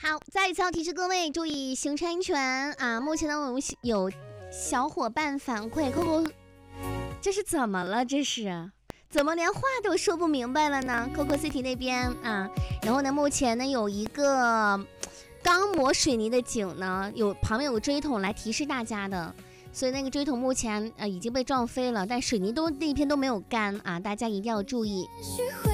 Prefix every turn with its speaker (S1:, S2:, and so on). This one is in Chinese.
S1: 好，再一次要提示各位注意行车安全啊！目前呢，我们有小伙伴反馈，Coco，这是怎么了？这是怎么连话都说不明白了呢 ？Coco City 那边啊，然后呢，目前呢有一个刚磨水泥的井呢，旁边有个锥桶来提示大家的，所以那个锥桶目前已经被撞飞了，但水泥那片都没有干啊，大家一定要注意。